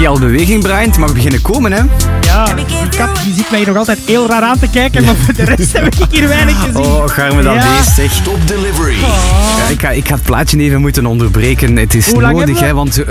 zie al beweging, Brian. Het mag beginnen komen, hè? Ja, die kat die ziet mij nog altijd heel raar aan te kijken, maar voor de rest heb ik hier weinig gezien. Oh, garme dat beest, zeg. Top Delivery. Ja, ik ga het plaatje even moeten onderbreken. Het is nodig, hè, want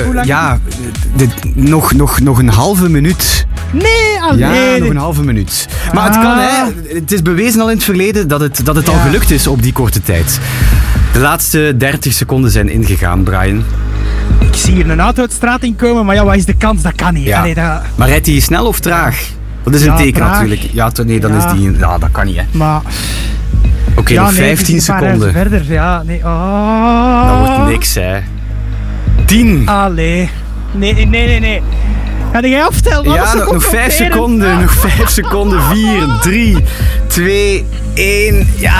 nog een halve minuut. Nee, alleen. Ja, nog een halve minuut. Maar het kan, hè. Het is bewezen al in het verleden dat het al gelukt is op die korte tijd. De laatste 30 seconden zijn ingegaan, Brian. Ik zie hier een auto uit de straat inkomen, maar ja, wat is de kans? Dat kan niet. Ja. Allee, dat... Maar rijdt hij snel of traag? Dat is een teken traag. natuurlijk. Ja, nee, dan is die... Ja, dat kan niet, hè. Maar... Oké, nog 15 het is een paar seconden. huizen verder, ja. Nee. Oh. Dat wordt niks, hè. 10. Allee. Nee. Ga jij aftellen? Ja, nog 5 seconden. Nog 5 seconden. 4, 3, 2, 1. Ja,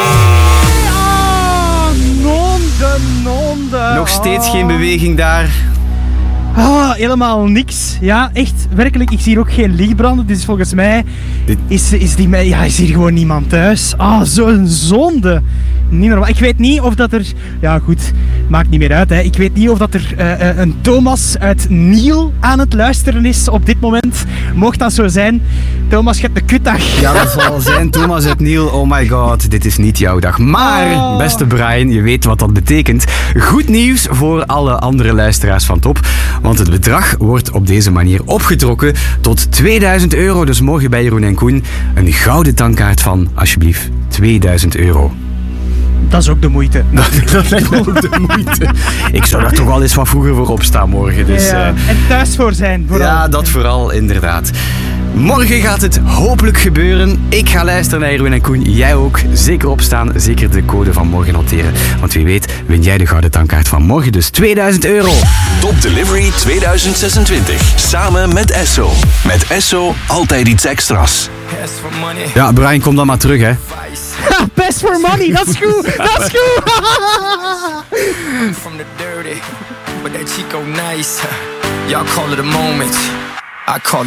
Nonde. nog steeds geen beweging daar. Helemaal niks. Ja, echt, werkelijk. Ik zie hier ook geen lichtbranden. Dus volgens mij is hier gewoon niemand thuis. Zo'n zonde. Niet normaal. Ik weet niet of dat er... Ja, goed. Maakt niet meer uit, hè. Ik weet niet of dat er een Thomas uit Niel aan het luisteren is op dit moment. Mocht dat zo zijn. Thomas, je hebt een kutdag. Ja, dat zal zijn. Thomas uit Niel. Oh my god, dit is niet jouw dag. Maar, beste Brian, je weet wat dat betekent. Goed nieuws voor alle andere luisteraars van Top. Want het bedrag wordt op deze manier opgetrokken tot 2000 euro. Dus morgen bij Jeroen en Koen een gouden tankkaart van, alsjeblieft, 2000 euro. Dat is ook de moeite. Dat lijkt me ook de moeite. Ik zou daar toch wel eens wat vroeger voor opstaan morgen. Dus, En thuis voor zijn, vooral. Ja, dat vooral, inderdaad. Morgen gaat het hopelijk gebeuren. Ik ga luisteren naar Erwin en Koen. Jij ook. Zeker opstaan. Zeker de code van morgen noteren. Want wie weet win jij de gouden tankkaart van morgen. Dus 2000 euro. Top Delivery 2026. Samen met Esso. Met Esso altijd iets extra's. Ja, Brian, kom dan maar terug, hè. Best for money, dat is goed. Dat is goed. From the dirty, but that Chico nice. Y'all call it a moment. I call it